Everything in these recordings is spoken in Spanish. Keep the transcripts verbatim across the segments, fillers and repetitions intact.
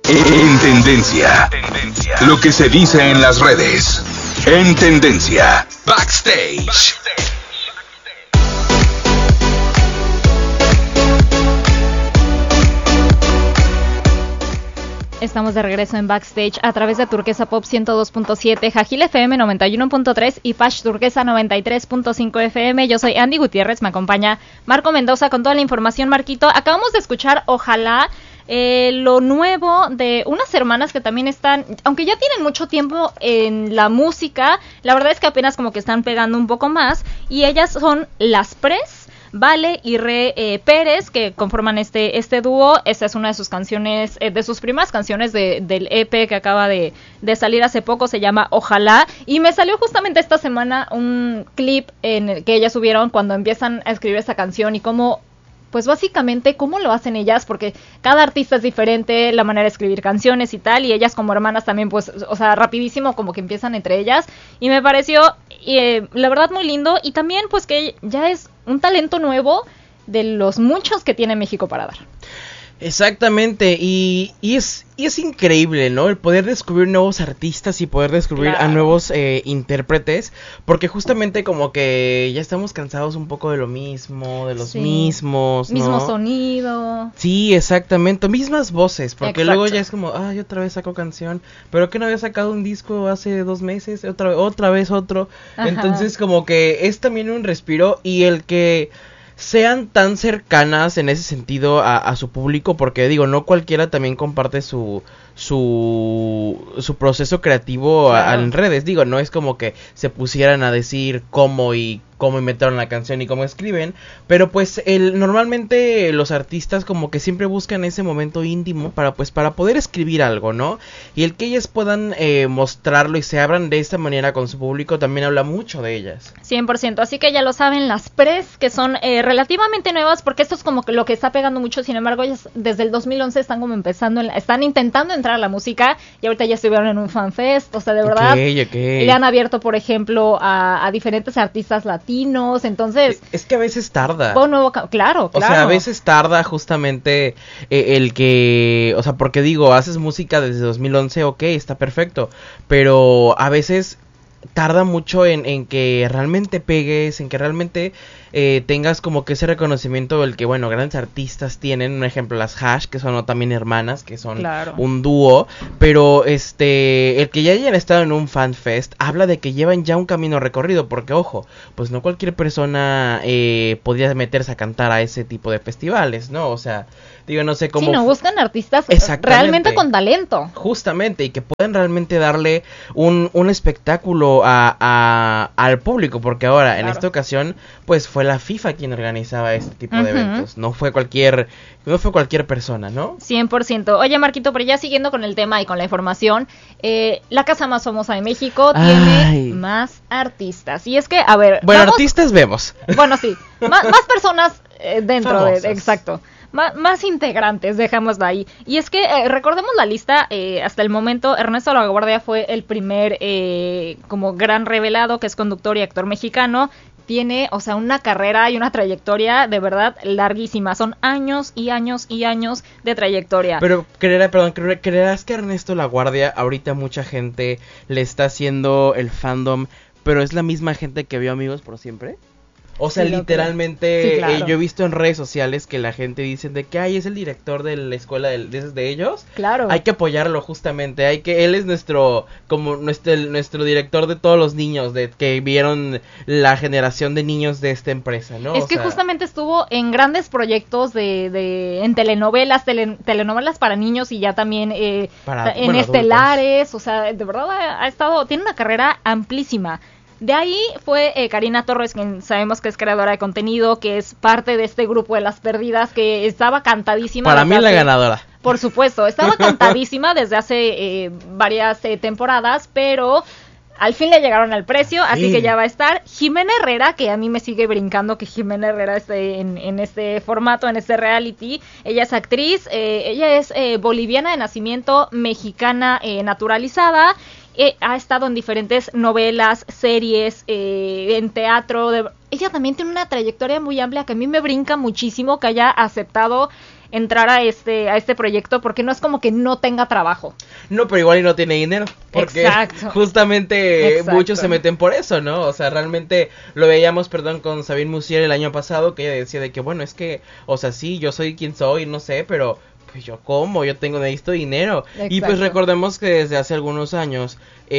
En tendencia. Lo que se dice en las redes. En tendencia. Backstage. Estamos de regreso en Backstage a través de Turquesa Pop ciento dos punto siete, Jajil F M noventa y uno punto tres y Pash Turquesa noventa y tres punto cinco F M. Yo soy Andy Gutiérrez, me acompaña Marco Mendoza con toda la información. Marquito, acabamos de escuchar Ojalá, eh, lo nuevo de unas hermanas que también están, aunque ya tienen mucho tiempo en la música, la verdad es que apenas como que están pegando un poco más, y ellas son Las Pres, Vale y Re eh, Pérez, que conforman este este dúo. Esta es una de sus canciones, eh, de sus primeras canciones de, del E P que acaba de, de salir hace poco, se llama Ojalá, y me salió justamente esta semana un clip en el que ellas subieron cuando empiezan a escribir esta canción y cómo, pues básicamente cómo lo hacen ellas, porque cada artista es diferente, la manera de escribir canciones y tal, y ellas como hermanas también, pues, o sea, rapidísimo como que empiezan entre ellas, y me pareció, eh, la verdad, muy lindo, y también, pues, que ya es un talento nuevo de los muchos que tiene México para dar. Exactamente, y, y es y es increíble, ¿no? El poder descubrir nuevos artistas y poder descubrir claro. a nuevos eh, intérpretes, porque justamente como que ya estamos cansados un poco de lo mismo, de los sí. mismos, ¿no? Mismo sonido. Sí, exactamente, mismas voces, porque Exacto. luego ya es como, ay, otra vez saco canción, pero que no había sacado un disco hace dos meses, otra, otra vez otro, Ajá. entonces como que es también un respiro, y el que sean tan cercanas en ese sentido a, a su público, porque digo, no cualquiera también comparte su su su proceso creativo claro. a, a en redes, digo, no es como que se pusieran a decir cómo y cómo inventaron la canción y cómo escriben, pero pues el normalmente los artistas como que siempre buscan ese momento íntimo para pues para poder escribir algo, ¿no? Y el que ellas puedan eh, mostrarlo y se abran de esta manera con su público también habla mucho de ellas. cien por ciento, así que ya lo saben, Las Pres, que son eh, relativamente nuevas, porque esto es como que lo que está pegando mucho, sin embargo ellas desde el dos mil once están como empezando, en la, están intentando entrar a la música, y ahorita ya estuvieron en un fanfest, o sea, de verdad, okay, okay. le han abierto, por ejemplo, a, a diferentes artistas latinos, entonces... Es que a veces tarda. Oh, nuevo, claro, claro. O sea, a veces tarda justamente eh, el que... O sea, porque digo, haces música desde dos mil once, ok, está perfecto, pero a veces tarda mucho en, en que realmente pegues, en que realmente eh, tengas como que ese reconocimiento del que, bueno, grandes artistas tienen, un ejemplo, las Hash, que son también hermanas, que son claro. un dúo, pero este, el que ya hayan estado en un fanfest, habla de que llevan ya un camino recorrido, porque ojo, pues no cualquier persona eh, podría meterse a cantar a ese tipo de festivales, ¿no? O sea, digo, no sé cómo... Sí, no, buscan artistas realmente con talento. Justamente, y que puedan realmente darle un, un espectáculo a, a, al público, porque ahora, claro. en esta ocasión, pues fue la FIFA quien organizaba este tipo uh-huh. de eventos, no fue cualquier no fue cualquier persona, ¿no? cien por ciento. Oye, Marquito, pero ya siguiendo con el tema y con la información, eh, la casa más famosa de México Ay. tiene más artistas, y es que, a ver... Bueno, vamos... artistas vemos. Bueno, sí, más, más personas eh, dentro Famosas. de... Exacto. Más, más integrantes, dejémoslo ahí. Y es que, eh, recordemos la lista, eh, hasta el momento Ernesto LaGuardia fue el primer eh, como gran revelado, que es conductor y actor mexicano. Tiene, o sea, una carrera y una trayectoria de verdad larguísima. Son años y años y años de trayectoria. Pero, creerás, perdón, creerás que Ernesto LaGuardia, ahorita mucha gente le está haciendo el fandom, pero es la misma gente que vio Amigos por Siempre? O sea, sí, literalmente, sí, claro. eh, yo he visto en redes sociales que la gente dice de que, ay, es el director de la escuela de, de, de ellos. Claro. Hay que apoyarlo justamente, hay que, él es nuestro, como nuestro, nuestro director de todos los niños, de que vieron la generación de niños de esta empresa, ¿no? Es o que sea, justamente estuvo en grandes proyectos de, de en telenovelas, tele, telenovelas para niños y ya también eh, para, en bueno, estelares, adultos. O sea, de verdad ha, ha estado, tiene una carrera amplísima. De ahí fue eh, Karina Torres, quien sabemos que es creadora de contenido, que es parte de este grupo de Las Perdidas, que estaba cantadísima. Para mí hace, la ganadora. Por supuesto, estaba cantadísima desde hace eh, varias eh, temporadas, pero al fin le llegaron al precio, así sí. que ya va a estar. Jimena Herrera, que a mí me sigue brincando que Jimena Herrera esté en, en este formato, en este reality. Ella es actriz, eh, ella es eh, boliviana de nacimiento, mexicana eh, naturalizada. Eh, ha estado en diferentes novelas, series, eh, en teatro. De... Ella también tiene una trayectoria muy amplia que a mí me brinca muchísimo que haya aceptado entrar a este a este proyecto, porque no es como que no tenga trabajo. No, pero igual y no tiene dinero, porque Exacto. justamente Exacto. muchos se meten por eso, ¿no? O sea, realmente lo veíamos, perdón, con Sabine Musier el año pasado, que ella decía de que, bueno, es que, o sea, sí, yo soy quien soy, no sé, pero pues yo como, yo tengo necesito dinero. Exacto. Y pues recordemos que desde hace algunos años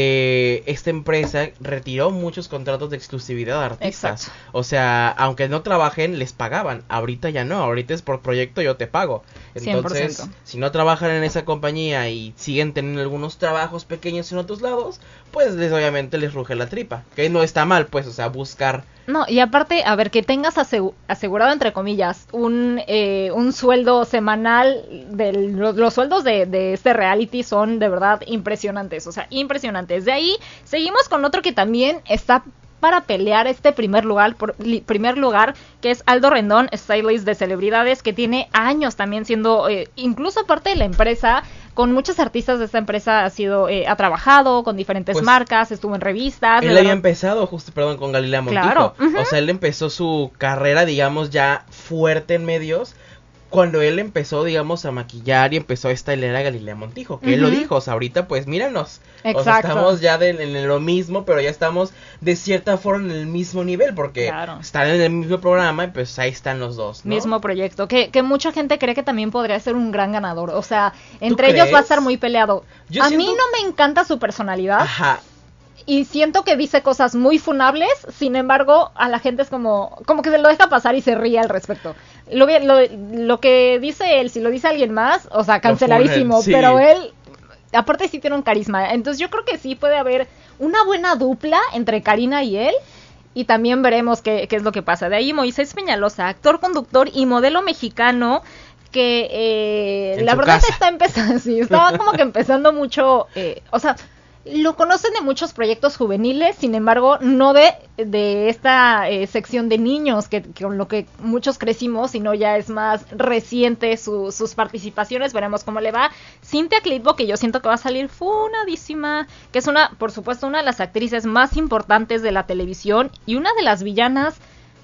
eh, esta empresa retiró muchos contratos de exclusividad a artistas. Exacto. O sea, aunque no trabajen, les pagaban. Ahorita ya no, ahorita es por proyecto, yo te pago. Entonces, cien por ciento. Si no trabajan en esa compañía y siguen teniendo algunos trabajos pequeños en otros lados, pues les obviamente les ruge la tripa. Que no está mal, pues, o sea, buscar... No, y aparte, a ver, que tengas asegu- asegurado, entre comillas, un eh, un sueldo semanal, de los, los sueldos de, de este reality son de verdad impresionantes, o sea, impresionantes. De ahí, seguimos con otro que también está para pelear este primer lugar, por, li, primer lugar, que es Aldo Rendón, stylist de celebridades, que tiene años también siendo, eh, incluso parte de la empresa, con muchos artistas de esta empresa ha sido, eh, ha trabajado con diferentes pues, marcas, estuvo en revistas. Él había empezado, justo, perdón, con Galilea Montijo. Claro. Uh-huh. O sea, él empezó su carrera, digamos, ya fuerte en medios, cuando él empezó, digamos, a maquillar y empezó a estilar a Galilea Montijo, que uh-huh. él lo dijo, o sea, ahorita pues míranos. Exacto. O sea, estamos ya de, en lo mismo, pero ya estamos de cierta forma en el mismo nivel, porque claro. están en el mismo programa y pues ahí están los dos, ¿no? Mismo proyecto, que, que mucha gente cree que también podría ser un gran ganador, o sea, entre ellos va a estar muy peleado. Yo a siento... mí no me encanta su personalidad. Ajá. Y siento que dice cosas muy funables, sin embargo, a la gente es como como que se lo deja pasar y se ríe al respecto. Lo, lo, lo que dice él, si lo dice alguien más, o sea, canceladísimo, sí. Pero él, aparte sí tiene un carisma. Entonces yo creo que sí puede haber una buena dupla entre Karina y él, y también veremos qué, qué es lo que pasa. De ahí Moisés Peñalosa, actor, conductor y modelo mexicano, que eh, la verdad casa. está empezando, sí, estaba como que empezando mucho, eh, o sea... Lo conocen de muchos proyectos juveniles, sin embargo, no de, de esta eh, sección de niños que, que con lo que muchos crecimos, sino ya es más reciente su, sus participaciones. Veremos cómo le va. Cintia Clitbo, que yo siento que va a salir funadísima, que es una, por supuesto, una de las actrices más importantes de la televisión y una de las villanas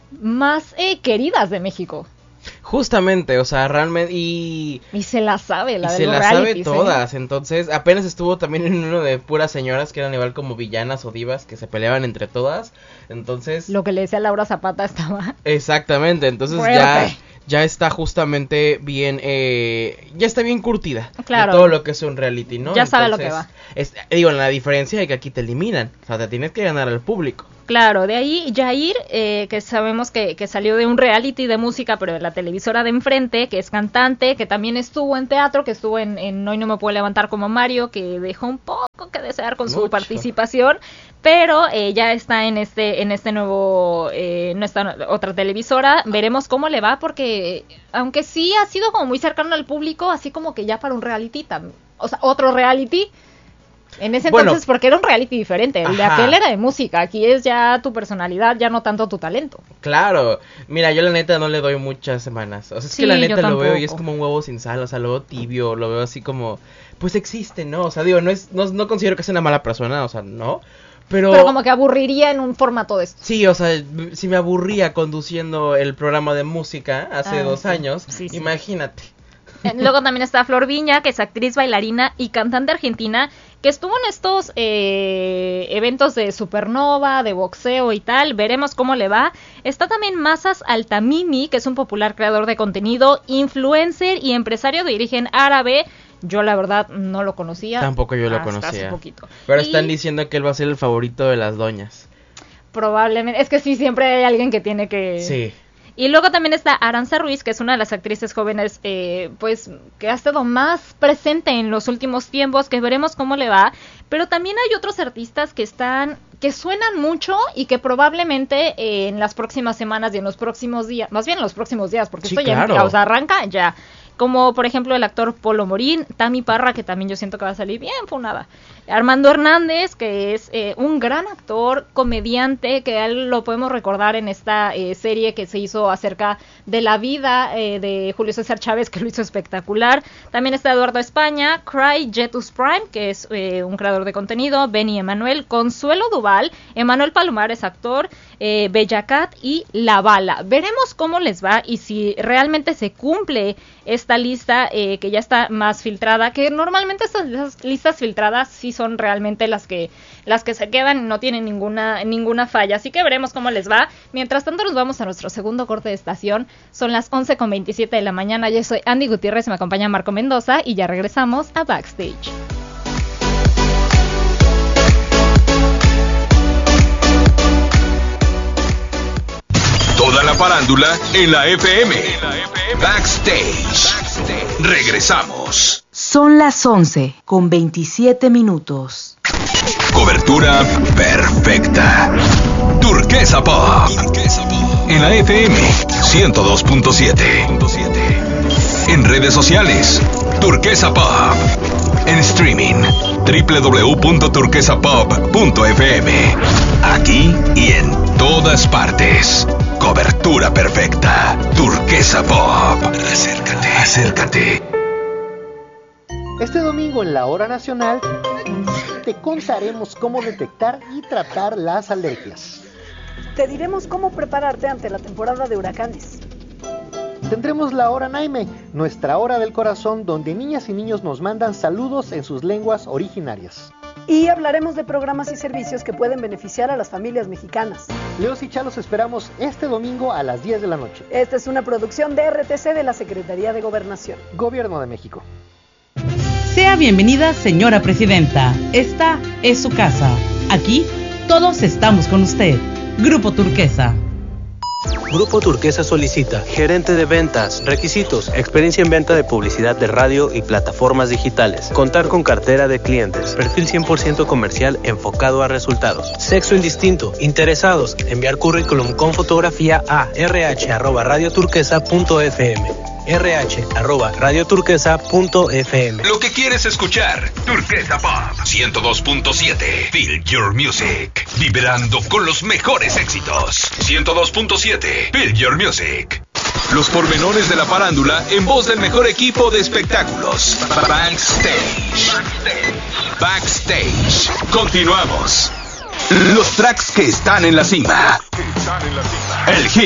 más eh, queridas de México. Justamente, o sea, realmente y... Y se la sabe, la y de se los la realities, sabe todas, ¿eh? Entonces, apenas estuvo también en uno de puras señoras que eran igual como villanas o divas que se peleaban entre todas, entonces... Lo que le decía Laura Zapata estaba... Exactamente, entonces fuerte. ya... Ya está justamente bien, eh, ya está bien curtida. Claro. De todo lo que es un reality, ¿no? Ya sabe entonces, lo que va. Es, digo, la diferencia es que aquí te eliminan, o sea, te tienes que ganar al público. Claro, de ahí Yair, eh, que sabemos que, que salió de un reality de música, pero de la televisora de enfrente, que es cantante, que también estuvo en teatro, que estuvo en, en Hoy No Me Puedo Levantar como Mario, que dejó un poco que desear con Mucho. su participación, pero eh, ya está en este en este nuevo, eh, nuestra otra televisora. Veremos cómo le va, porque aunque sí ha sido como muy cercano al público, así como que ya para un reality, tam- o sea, otro reality... En ese entonces, bueno, porque era un reality diferente, el ajá. de aquel era de música, aquí es ya tu personalidad, ya no tanto tu talento. Claro, mira, yo la neta no le doy muchas semanas, o sea, es sí, que la neta lo veo y es como un huevo sin sal, o sea, lo veo tibio, lo veo así como, pues existe, ¿no? O sea, digo, no es, no, no considero que sea una mala persona, o sea, no, pero... Pero como que aburriría en un formato de esto. Sí, o sea, si me aburría conduciendo el programa de música hace ah, dos sí. años, sí, sí. imagínate. Luego también está Flor Viña, que es actriz, bailarina y cantante argentina, que estuvo en estos eh, eventos de Supernova, de boxeo y tal. Veremos cómo le va. Está también Masas Altamimi, que es un popular creador de contenido, influencer y empresario de origen árabe. Yo la verdad no lo conocía. Tampoco yo lo hasta conocía. Hace poquito. Pero y... están diciendo que él va a ser el favorito de las doñas. Probablemente. Es que sí, siempre hay alguien que tiene que... Sí. Y luego también está Aranza Ruiz, que es una de las actrices jóvenes, eh, pues, que ha estado más presente en los últimos tiempos, que veremos cómo le va. Pero también hay otros artistas que están, que suenan mucho y que probablemente eh, en las próximas semanas y en los próximos días, más bien en los próximos días, porque sí, esto claro. ya, o sea, arranca ya. Como por ejemplo el actor Polo Morín, Tami Parra, que también yo siento que va a salir bien funada. Armando Hernández, que es eh, un gran actor, comediante, que a él lo podemos recordar en esta eh, serie que se hizo acerca de la vida eh, de Julio César Chávez, que lo hizo espectacular. También está Eduardo España, Cry Jetus Prime, que es eh, un creador de contenido, Benny Emanuel, Consuelo Duval, Emanuel Palomares, actor, eh, Bella Cat y La Bala. Veremos cómo les va y si realmente se cumple esta lista eh, que ya está más filtrada, que normalmente estas listas, listas filtradas sí son realmente las que las que se quedan, no tienen ninguna ninguna falla, así que veremos cómo les va. Mientras tanto nos vamos a nuestro segundo corte de estación, son las once con veintisiete de la mañana. Yo soy Andy Gutiérrez, me acompaña Marco Mendoza y ya regresamos a Backstage. Toda la farándula en la F M. Backstage. Regresamos. Son las once con veintisiete minutos. Cobertura perfecta. Turquesa Pop. En la F M ciento dos punto siete. En redes sociales, Turquesa Pop. En streaming, doble u doble u doble u punto turquesa pop punto f m. Aquí y en todas partes. Cobertura perfecta. Turquesa Pop. Acércate, acércate. Este domingo en la Hora Nacional te contaremos cómo detectar y tratar las alergias. Te diremos cómo prepararte ante la temporada de huracanes. Tendremos la Hora Naime, nuestra hora del corazón, donde niñas y niños nos mandan saludos en sus lenguas originarias. Y hablaremos de programas y servicios que pueden beneficiar a las familias mexicanas. Leos y Chalos esperamos este domingo a las diez de la noche. Esta es una producción de R T C de la Secretaría de Gobernación. Gobierno de México. Sea bienvenida, señora presidenta. Esta es su casa. Aquí todos estamos con usted. Grupo Turquesa. Grupo Turquesa solicita gerente de ventas, requisitos, experiencia en venta de publicidad de radio y plataformas digitales, contar con cartera de clientes, perfil cien por ciento comercial enfocado a resultados, sexo indistinto, interesados, enviar currículum con fotografía a r h arroba radio turquesa punto f m. r h arroba radio turquesa punto f m. Lo que quieres escuchar, Turquesa Pop ciento dos punto siete. Feel your music. Vibrando con los mejores éxitos. ciento dos punto siete. Feel your music. Los pormenores de la farándula en voz del mejor equipo de espectáculos. Backstage. Backstage. Continuamos. Los tracks que están en la cima. El hit